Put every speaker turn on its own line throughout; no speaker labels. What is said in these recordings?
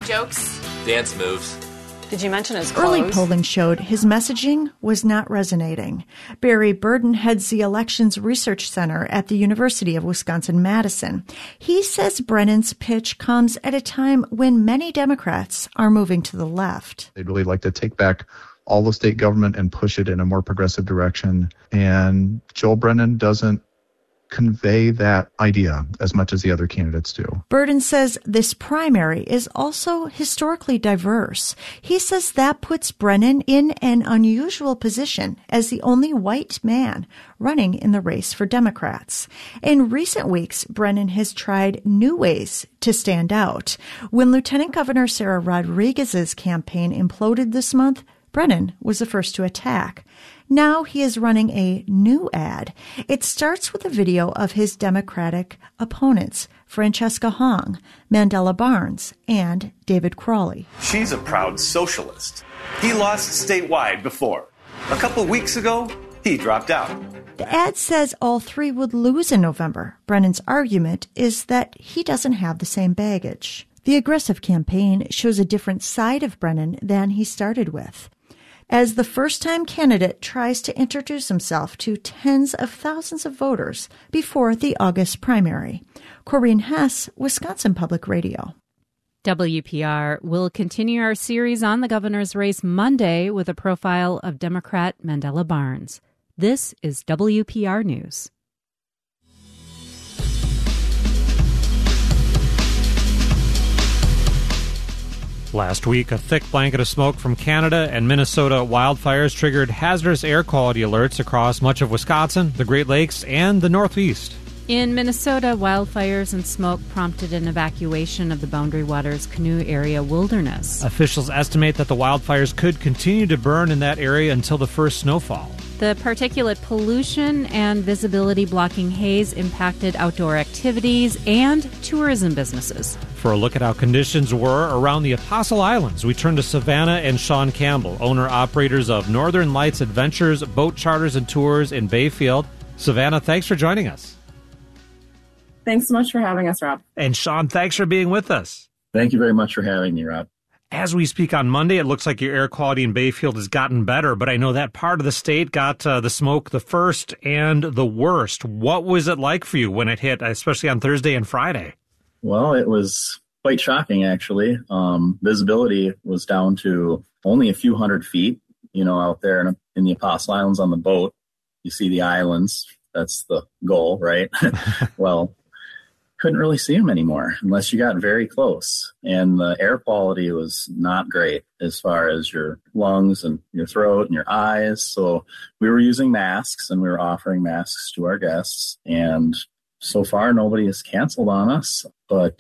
Jokes.
Dance moves.
Did you mention his clothes?
Early polling showed his messaging was not resonating. Barry Burden heads the Elections Research Center at the University of Wisconsin-Madison. He says Brennan's pitch comes at a time when many Democrats are moving to the left.
They'd really like to take back all the state government and push it in a more progressive direction. And Joel Brennan doesn't convey that idea as much as the other candidates do.
Burden says this primary is also historically diverse. He says that puts Brennan in an unusual position as the only white man running in the race for Democrats. In recent weeks, Brennan has tried new ways to stand out. When Lieutenant Governor Sarah Rodriguez's campaign imploded this month, Brennan was the first to attack. Now he is running a new ad. It starts with a video of his Democratic opponents, Francesca Hong, Mandela Barnes, and David Crowley.
She's a proud socialist. He lost statewide before. A couple weeks ago, he dropped out.
The ad says all three would lose in November. Brennan's argument is that he doesn't have the same baggage. The aggressive campaign shows a different side of Brennan than he started with. As the first-time candidate tries to introduce himself to tens of thousands of voters before the August primary. Corinne Hess, Wisconsin Public Radio.
WPR will continue our series on the governor's race Monday with a profile of Democrat Mandela Barnes. This is WPR News.
Last week, a thick blanket of smoke from Canada and Minnesota wildfires triggered hazardous air quality alerts across much of Wisconsin, the Great Lakes, and the Northeast.
In Minnesota, wildfires and smoke prompted an evacuation of the Boundary Waters Canoe Area Wilderness.
Officials estimate that the wildfires could continue to burn in that area until the first snowfall.
The particulate pollution and visibility blocking haze impacted outdoor activities and tourism businesses.
For a look at how conditions were around the Apostle Islands, we turn to Savannah and Sean Campbell, owner-operators of Northern Lights Adventures, boat charters and tours in Bayfield. Savannah, thanks for joining us.
Thanks so much for having us, Rob.
And Sean, thanks for being with us.
Thank you very much for having me, Rob.
As we speak on Monday, it looks like your air quality in Bayfield has gotten better, but I know that part of the state got the smoke the first and the worst. What was it like for you when it hit, especially on Thursday and Friday?
Well, it was quite shocking, actually. Visibility was down to only a few hundred feet, out there in the Apostle Islands on the boat. You see the islands. That's the goal, right? Well, couldn't really see them anymore unless you got very close. And the air quality was not great as far as your lungs and your throat and your eyes. So we were using masks and we were offering masks to our guests. And so far, nobody has canceled on us. But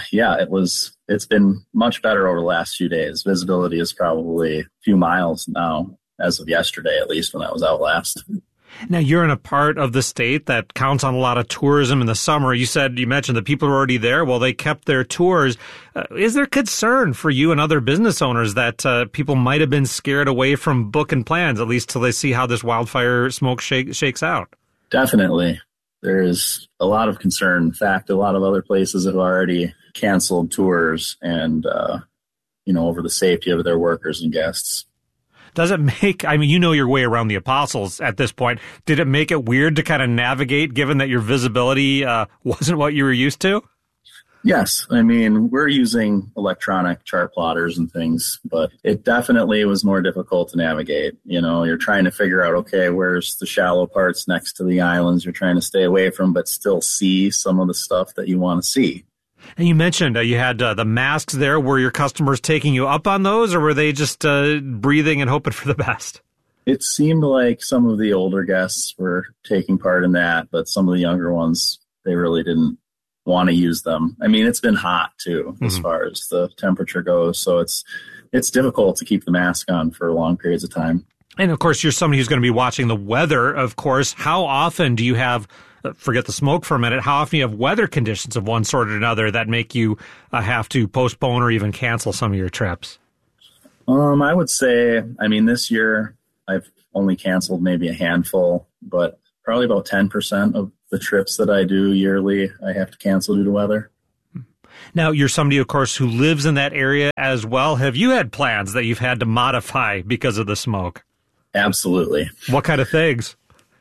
it's been much better over the last few days. Visibility is probably a few miles now, as of yesterday, at least when I was out last.
Now, you're in a part of the state that counts on a lot of tourism in the summer. You mentioned that people are already there. Well, they kept their tours. Is there concern for you and other business owners that people might have been scared away from booking plans, at least till they see how this wildfire smoke shakes out?
Definitely. There is a lot of concern. In fact, a lot of other places have already canceled tours and, over the safety of their workers and guests.
Does it make, your way around the Apostles at this point. Did it make it weird to kind of navigate given that your visibility wasn't what you were used to?
Yes. We're using electronic chart plotters and things, but it definitely was more difficult to navigate. You're trying to figure out, okay, where's the shallow parts next to the islands you're trying to stay away from, but still see some of the stuff that you want to see.
And you mentioned you had the masks there. Were your customers taking you up on those, or were they just breathing and hoping for the best?
It seemed like some of the older guests were taking part in that, but some of the younger ones, they really didn't want to use them. It's been hot, too, as far as the temperature goes. So it's difficult to keep the mask on for long periods of time.
And, of course, you're somebody who's going to be watching the weather, of course. How often do you have... forget the smoke for a minute. How often do you have weather conditions of one sort or another that make you have to postpone or even cancel some of your trips?
I would say, this year I've only canceled maybe a handful, but probably about 10% of the trips that I do yearly, I have to cancel due to weather.
Now, you're somebody, of course, who lives in that area as well. Have you had plans that you've had to modify because of the smoke?
Absolutely.
What kind of things?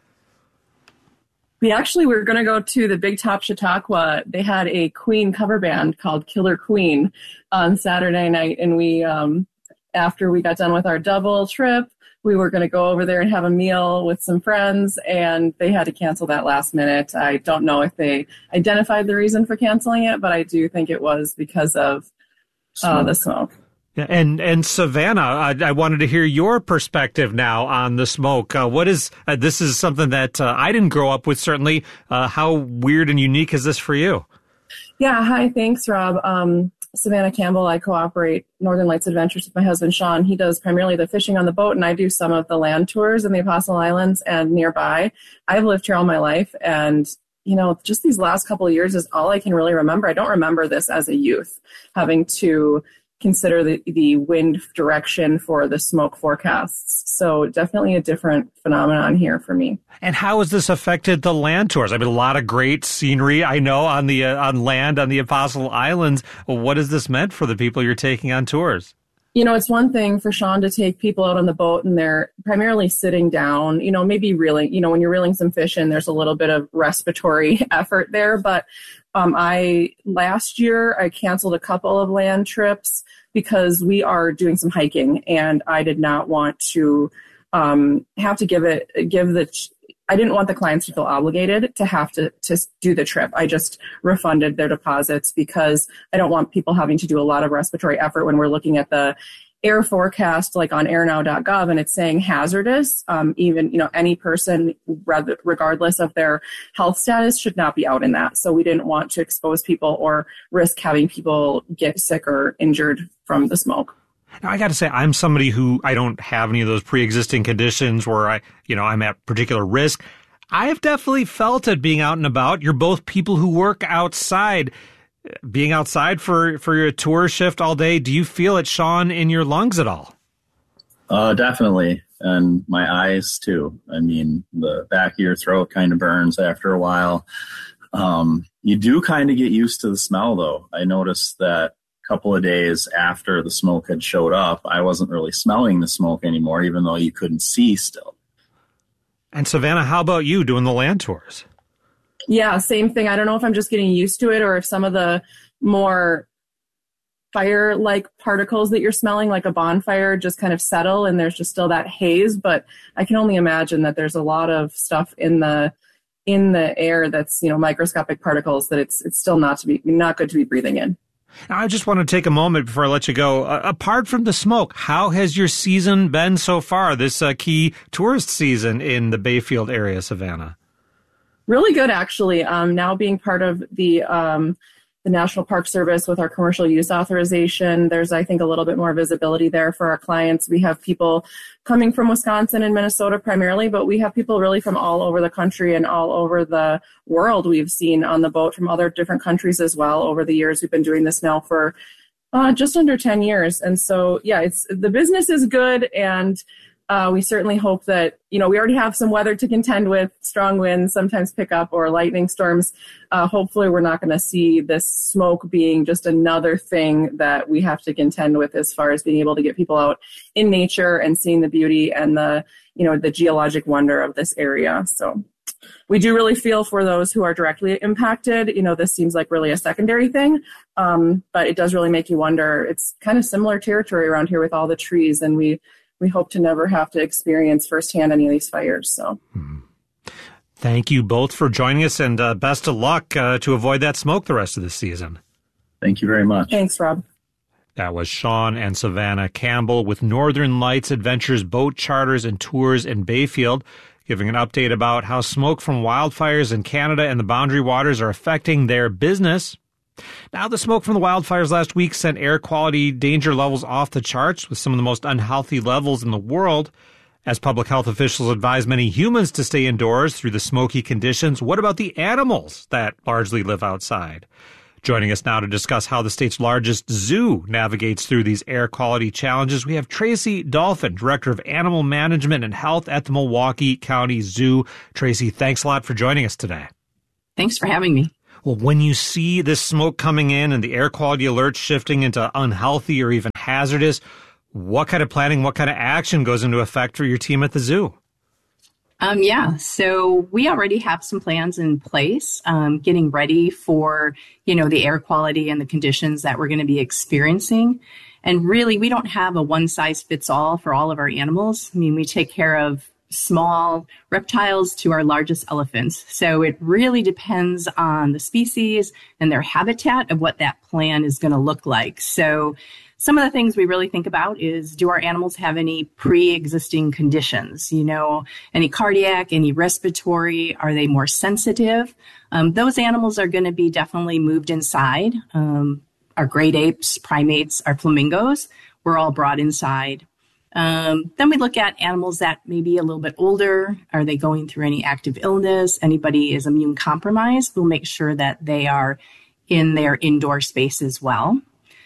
We were going to go to the Big Top Chautauqua. They had a Queen cover band called Killer Queen on Saturday night. And we, after we got done with our double trip, we were going to go over there and have a meal with some friends, and they had to cancel that last minute. I don't know if they identified the reason for canceling it, but I do think it was because of the smoke.
Yeah, and Savannah, I wanted to hear your perspective now on the smoke. What is this is something that I didn't grow up with, certainly. How weird and unique is this for you?
Yeah, hi, thanks, Rob. Savannah Campbell, I cooperate Northern Lights Adventures with my husband, Sean. He does primarily the fishing on the boat, and I do some of the land tours in the Apostle Islands and nearby. I've lived here all my life, and, just these last couple of years is all I can really remember. I don't remember this as a youth, having to consider the wind direction for the smoke forecasts. So definitely a different phenomenon here for me.
And how has this affected the land tours? I mean, a lot of great scenery, I know, on the on land on the Apostle Islands. What has this meant for the people you're taking on tours?
It's one thing for Sean to take people out on the boat and they're primarily sitting down, maybe reeling, when you're reeling some fish in, there's a little bit of respiratory effort there. But last year I canceled a couple of land trips because we are doing some hiking, and I did not want to have to I didn't want the clients to feel obligated to have to do the trip. I just refunded their deposits because I don't want people having to do a lot of respiratory effort when we're looking at the air forecast, like on airnow.gov, and it's saying hazardous. Even, any person, regardless of their health status, should not be out in that. So we didn't want to expose people or risk having people get sick or injured from the smoke.
Now, I got to say, I'm somebody who I don't have any of those pre-existing conditions where I'm at particular risk. I have definitely felt it being out and about. You're both people who work outside. Being outside for your tour shift all day, do you feel it, Sean, in your lungs at all?
Definitely. And my eyes, too. I mean, the back of your throat kind of burns after a while. You do kind of get used to the smell, though. I noticed that couple of days after the smoke had showed up, I wasn't really smelling the smoke anymore, even though you couldn't see still.
And Savannah, how about you doing the land tours?
Yeah, same thing. I don't know if I'm just getting used to it or if some of the more fire-like particles that you're smelling, like a bonfire, just kind of settle and there's just still that haze. But I can only imagine that there's a lot of stuff in the air that's, microscopic particles that it's still not good to be breathing in.
Now, I just want to take a moment before I let you go. Apart from the smoke, how has your season been so far, this key tourist season in the Bayfield area, Savannah?
Really good, actually. Now being part of the National Park Service with our commercial use authorization, there's, I think, a little bit more visibility there for our clients. We have people coming from Wisconsin and Minnesota primarily, but we have people really from all over the country and all over the world we've seen on the boat from other different countries as well over the years. We've been doing this now for just under 10 years. And so, yeah, the business is good, and we certainly hope that, we already have some weather to contend with, strong winds, sometimes pick up, or lightning storms. Hopefully we're not going to see this smoke being just another thing that we have to contend with as far as being able to get people out in nature and seeing the beauty and the geologic wonder of this area. So we do really feel for those who are directly impacted. This seems like really a secondary thing, but it does really make you wonder. It's kind of similar territory around here with all the trees, and we hope to never have to experience firsthand any of these fires. So,
Thank you both for joining us, and best of luck to avoid that smoke the rest of the season.
Thank you very much.
Thanks, Rob.
That was Sean and Savannah Campbell with Northern Lights Adventures Boat Charters and Tours in Bayfield, giving an update about how smoke from wildfires in Canada and the Boundary Waters are affecting their business. Now, the smoke from the wildfires last week sent air quality danger levels off the charts with some of the most unhealthy levels in the world. As public health officials advise many humans to stay indoors through the smoky conditions, what about the animals that largely live outside? Joining us now to discuss how the state's largest zoo navigates through these air quality challenges, we have Tracy Dolphin, Director of Animal Management and Health at the Milwaukee County Zoo. Tracy, thanks a lot for joining us today.
Thanks for having me.
Well, when you see this smoke coming in and the air quality alerts shifting into unhealthy or even hazardous, what kind of planning, what kind of action goes into effect for your team at the zoo?
So we already have some plans in place, getting ready for, the air quality and the conditions that we're going to be experiencing. And really, we don't have a one size fits all for all of our animals. I mean, we take care of small reptiles to our largest elephants. So it really depends on the species and their habitat of what that plan is going to look like. So some of the things we really think about is, do our animals have any pre-existing conditions? Any cardiac, any respiratory? Are they more sensitive? Those animals are going to be definitely moved inside. Our great apes, primates, our flamingos, we're all brought inside. Then we look at animals that may be a little bit older. Are they going through any active illness? Anybody is immune compromised? We'll make sure that they are in their indoor space as well.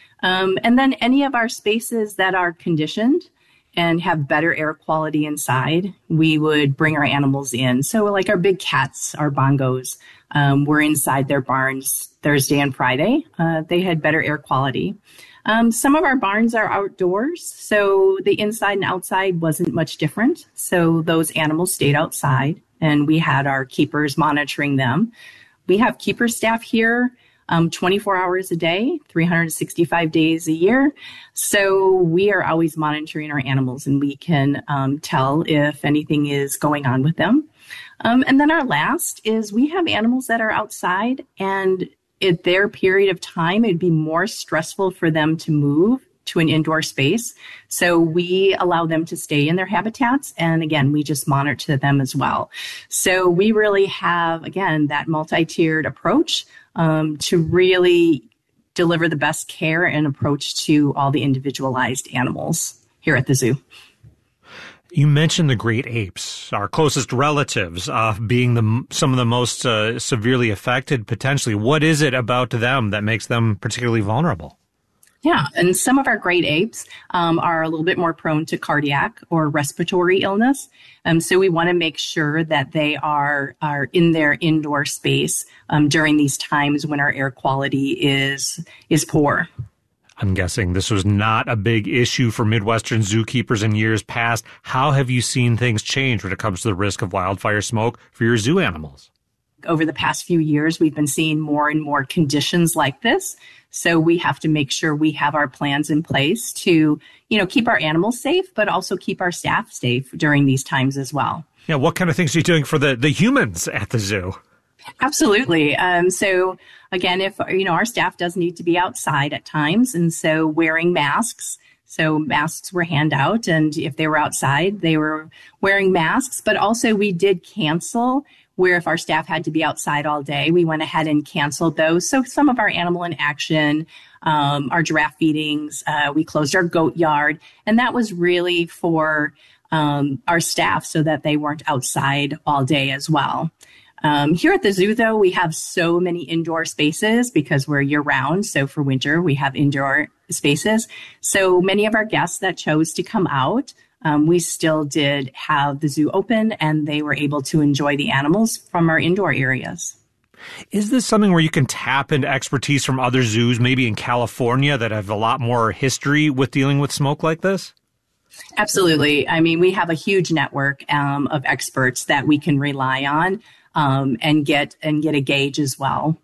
And then any of our spaces that are conditioned and have better air quality inside, we would bring our animals in. So like our big cats, our bongos, we're inside their barns Thursday and Friday. They had better air quality. Some of our barns are outdoors, so the inside and outside wasn't much different. So those animals stayed outside, and we had our keepers monitoring them. We have keeper staff here 24 hours a day, 365 days a year. So we are always monitoring our animals, and we can tell if anything is going on with them. And then our last is we have animals that are outside, and at their period of time, it'd be more stressful for them to move to an indoor space. So we allow them to stay in their habitats. And again, we just monitor them as well. So we really have, again, that multi-tiered approach to really deliver the best care and approach to all the individualized animals here at the zoo.
You mentioned the great apes, our closest relatives, being some of the most severely affected potentially. What is it about them that makes them particularly vulnerable?
Yeah, and some of our great apes are a little bit more prone to cardiac or respiratory illness. So we want to make sure that they are in their indoor space during these times when our air quality is poor.
I'm guessing this was not a big issue for Midwestern zookeepers in years past. How have you seen things change when it comes to the risk of wildfire smoke for your zoo animals?
Over the past few years, we've been seeing more and more conditions like this. So we have to make sure we have our plans in place to, keep our animals safe, but also keep our staff safe during these times as well.
Yeah, what kind of things are you doing for the humans at the zoo?
Absolutely. So again, if, our staff does need to be outside at times, and so wearing masks. So masks were hand out, and if they were outside, they were wearing masks. But also we did cancel where if our staff had to be outside all day, we went ahead and canceled those. So some of our animal in action, our giraffe feedings, we closed our goat yard, and that was really for our staff so that they weren't outside all day as well. Here at the zoo, though, we have so many indoor spaces because we're year-round. So for winter, we have indoor spaces. So many of our guests that chose to come out, we still did have the zoo open, and they were able to enjoy the animals from our indoor areas.
Is this something where you can tap into expertise from other zoos, maybe in California, that have a lot more history with dealing with smoke like this?
Absolutely. I mean, we have a huge network of experts that we can rely on. And get a gauge as well.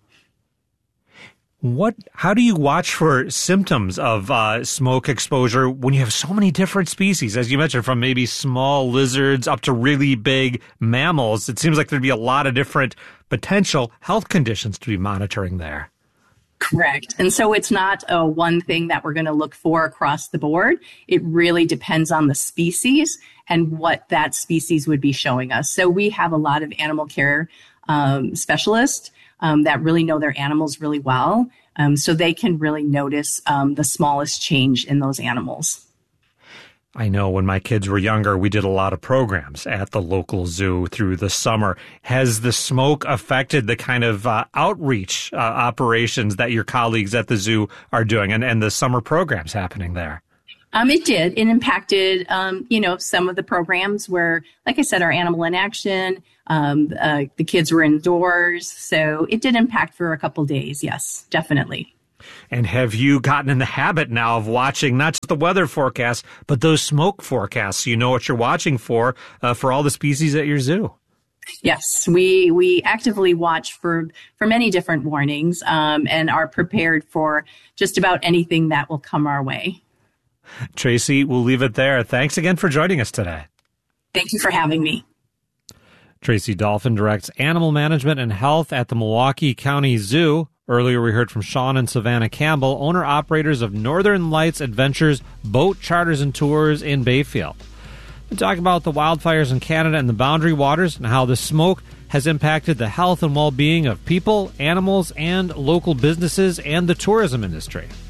How do you watch for symptoms of smoke exposure when you have so many different species, as you mentioned, from maybe small lizards up to really big mammals? It seems like there'd be a lot of different potential health conditions to be monitoring there.
Correct. And so it's not one thing that we're going to look for across the board. It really depends on the species and what that species would be showing us. So we have a lot of animal care specialists that really know their animals really well. So they can really notice the smallest change in those animals.
I know when my kids were younger, we did a lot of programs at the local zoo through the summer. Has the smoke affected the kind of outreach operations that your colleagues at the zoo are doing and the summer programs happening there?
It did. It impacted, some of the programs where, like I said, our Animal in Action, the kids were indoors. So it did impact for a couple days. Yes, definitely.
And have you gotten in the habit now of watching not just the weather forecasts, but those smoke forecasts? You know what you're watching for all the species at your zoo.
Yes, we actively watch for many different warnings and are prepared for just about anything that will come our way.
Tracy, we'll leave it there. Thanks again for joining us today.
Thank you for having me.
Tracy Dolphin directs animal management and health at the Milwaukee County Zoo. Earlier, we heard from Sean and Savannah Campbell, owner-operators of Northern Lights Adventures Boat Charters and Tours in Bayfield. We talk about the wildfires in Canada and the Boundary Waters and how the smoke has impacted the health and well-being of people, animals, and local businesses and the tourism industry.